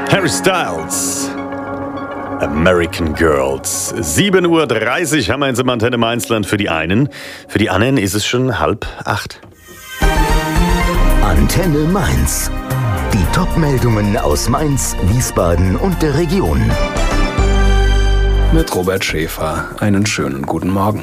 Harry Styles, American Girls. 7:30 Uhr haben wir jetzt im Antenne Mainzland für die einen. Für die anderen ist es schon 7:30. Antenne Mainz. Die Top-Meldungen aus Mainz, Wiesbaden und der Region. Mit Robert Schäfer. Einen schönen guten Morgen.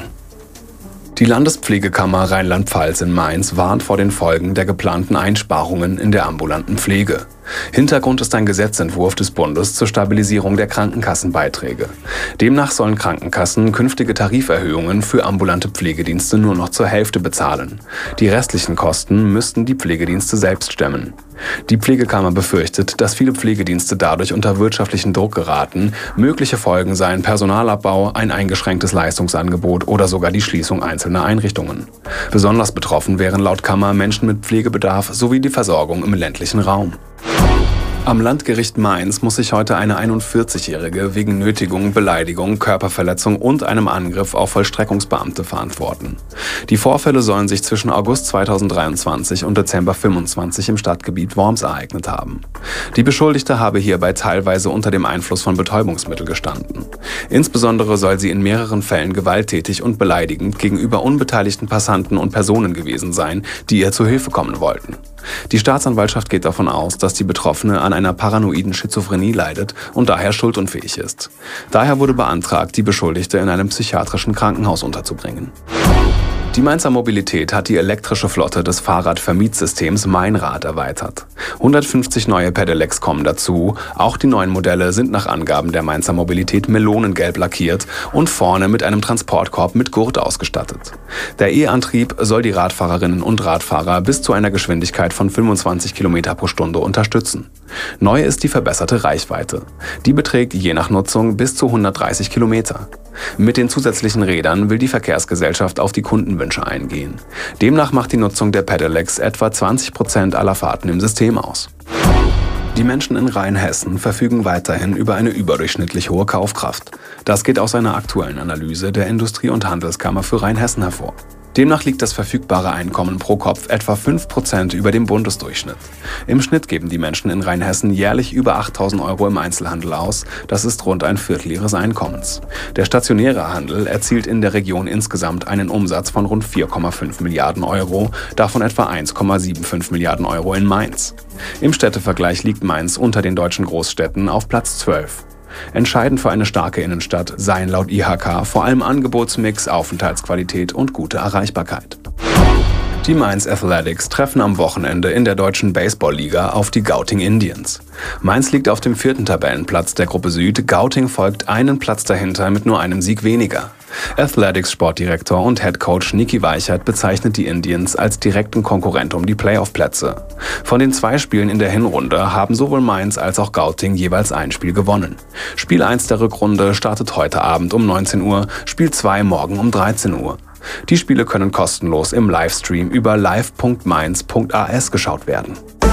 Die Landespflegekammer Rheinland-Pfalz in Mainz warnt vor den Folgen der geplanten Einsparungen in der ambulanten Pflege. Hintergrund ist ein Gesetzentwurf des Bundes zur Stabilisierung der Krankenkassenbeiträge. Demnach sollen Krankenkassen künftige Tariferhöhungen für ambulante Pflegedienste nur noch zur Hälfte bezahlen. Die restlichen Kosten müssten die Pflegedienste selbst stemmen. Die Pflegekammer befürchtet, dass viele Pflegedienste dadurch unter wirtschaftlichen Druck geraten. Mögliche Folgen seien Personalabbau, ein eingeschränktes Leistungsangebot oder sogar die Schließung einzelner Einrichtungen. Besonders betroffen wären laut Kammer Menschen mit Pflegebedarf sowie die Versorgung im ländlichen Raum. Am Landgericht Mainz muss sich heute eine 41-Jährige wegen Nötigung, Beleidigung, Körperverletzung und einem Angriff auf Vollstreckungsbeamte verantworten. Die Vorfälle sollen sich zwischen August 2023 und Dezember 2025 im Stadtgebiet Worms ereignet haben. Die Beschuldigte habe hierbei teilweise unter dem Einfluss von Betäubungsmitteln gestanden. Insbesondere soll sie in mehreren Fällen gewalttätig und beleidigend gegenüber unbeteiligten Passanten und Personen gewesen sein, die ihr zu Hilfe kommen wollten. Die Staatsanwaltschaft geht davon aus, dass die Betroffene an einer paranoiden Schizophrenie leidet und daher schuldunfähig ist. Daher wurde beantragt, die Beschuldigte in einem psychiatrischen Krankenhaus unterzubringen. Die Mainzer Mobilität hat die elektrische Flotte des Fahrradvermietsystems Meinrad erweitert. 150 neue Pedelecs kommen dazu. Auch die neuen Modelle sind nach Angaben der Mainzer Mobilität melonengelb lackiert und vorne mit einem Transportkorb mit Gurt ausgestattet. Der E-Antrieb soll die Radfahrerinnen und Radfahrer bis zu einer Geschwindigkeit von 25 km pro Stunde unterstützen. Neu ist die verbesserte Reichweite. Die beträgt je nach Nutzung bis zu 130 Kilometer. Mit den zusätzlichen Rädern will die Verkehrsgesellschaft auf die Kundenwünsche eingehen. Demnach macht die Nutzung der Pedelecs etwa 20% aller Fahrten im System aus. Die Menschen in Rheinhessen verfügen weiterhin über eine überdurchschnittlich hohe Kaufkraft. Das geht aus einer aktuellen Analyse der Industrie- und Handelskammer für Rheinhessen hervor. Demnach liegt das verfügbare Einkommen pro Kopf etwa 5% über dem Bundesdurchschnitt. Im Schnitt geben die Menschen in Rheinhessen jährlich über 8.000 € im Einzelhandel aus. Das ist rund ein Viertel ihres Einkommens. Der stationäre Handel erzielt in der Region insgesamt einen Umsatz von rund 4,5 Milliarden €, davon etwa 1,75 Milliarden € in Mainz. Im Städtevergleich liegt Mainz unter den deutschen Großstädten auf Platz 12. Entscheidend für eine starke Innenstadt seien laut IHK vor allem Angebotsmix, Aufenthaltsqualität und gute Erreichbarkeit. Die Mainz Athletics treffen am Wochenende in der deutschen Baseballliga auf die Gauting Indians. Mainz liegt auf dem 4. Tabellenplatz der Gruppe Süd, Gauting folgt einen Platz dahinter mit nur einem Sieg weniger. Athletics-Sportdirektor und Headcoach Niki Weichert bezeichnet die Indians als direkten Konkurrent um die Playoff-Plätze. Von den 2 Spielen in der Hinrunde haben sowohl Mainz als auch Gauting jeweils ein Spiel gewonnen. Spiel 1 der Rückrunde startet heute Abend um 19 Uhr, Spiel 2 morgen um 13 Uhr. Die Spiele können kostenlos im Livestream über live.mainz.as geschaut werden.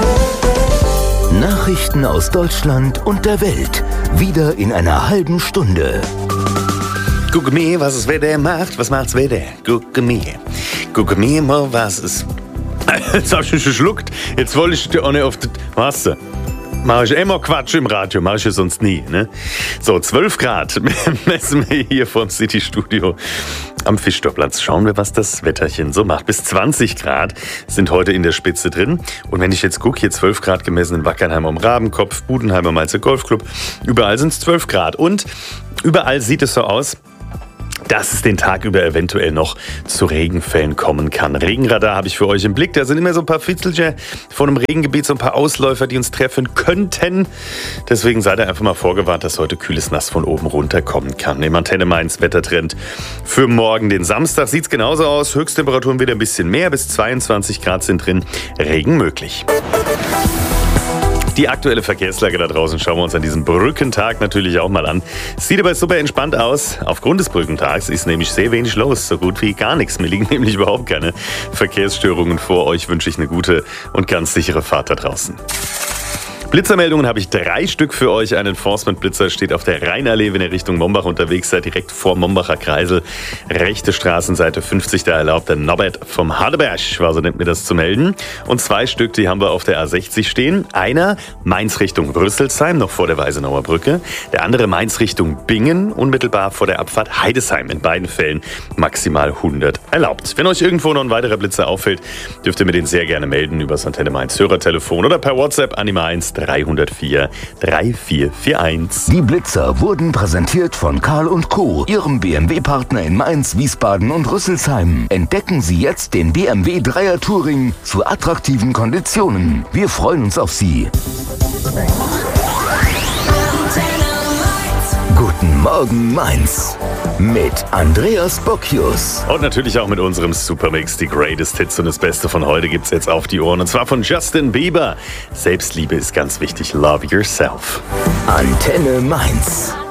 Nachrichten aus Deutschland und der Welt. Wieder in einer halben Stunde. Guck mir, was das Wetter macht. Was macht's Wetter? Guck mir. Guck mir mal, was es... Jetzt hab ich mich verschluckt. Jetzt wollte ich dir auch nicht auf die... Was? Mach ich immer Quatsch im Radio, mach ich ja sonst nie, ne? So, 12 Grad messen wir hier vom City-Studio am Fischtorplatz. Schauen wir, was das Wetterchen so macht. Bis 20 Grad sind heute in der Spitze drin. Und wenn ich jetzt gucke, hier 12 Grad gemessen in Wackernheim am Rabenkopf, Budenheim am Mainzer Golfclub, überall sind es 12 Grad. Und überall sieht es so aus, dass es den Tag über eventuell noch zu Regenfällen kommen kann. Regenradar habe ich für euch im Blick. Da sind immer so ein paar Fitzelchen von einem Regengebiet, so ein paar Ausläufer, die uns treffen könnten. Deswegen seid ihr einfach mal vorgewarnt, dass heute kühles Nass von oben runterkommen kann. Im Antenne Mainz Wettertrend für morgen, den Samstag, sieht es genauso aus. Höchsttemperaturen wieder ein bisschen mehr, bis 22 Grad sind drin. Regen möglich. Die aktuelle Verkehrslage da draußen schauen wir uns an diesem Brückentag natürlich auch mal an. Sieht aber super entspannt aus. Aufgrund des Brückentags ist nämlich sehr wenig los, so gut wie gar nichts. Mir liegen nämlich überhaupt keine Verkehrsstörungen vor. Euch wünsche ich eine gute und ganz sichere Fahrt da draußen. Blitzermeldungen habe ich 3 Stück für euch. Ein Enforcement-Blitzer steht auf der Rheinallee, wenn ihr Richtung Mombach unterwegs seid, direkt vor Mombacher Kreisel. Rechte Straßenseite 50, da erlaubt der Norbert vom Hadeberg, so nennt mir das, zu melden. Und 2 Stück, die haben wir auf der A60 stehen. Einer Mainz Richtung Rüsselsheim, noch vor der Weisenauer Brücke. Der andere Mainz Richtung Bingen, unmittelbar vor der Abfahrt Heidesheim. In beiden Fällen maximal 100 erlaubt. Wenn euch irgendwo noch ein weiterer Blitzer auffällt, dürft ihr mir den sehr gerne melden über das Antenne Mainz Hörertelefon oder per WhatsApp an die Mainz 304 3441. Die Blitzer wurden präsentiert von Karl & Co., Ihrem BMW-Partner in Mainz, Wiesbaden und Rüsselsheim. Entdecken Sie jetzt den BMW 3er Touring zu attraktiven Konditionen. Wir freuen uns auf Sie. Guten Morgen Mainz mit Andreas Bocchius. Und natürlich auch mit unserem Supermix. Die Greatest Hits und das Beste von heute gibt's jetzt auf die Ohren. Und zwar von Justin Bieber. Selbstliebe ist ganz wichtig. Love yourself. Antenne Mainz.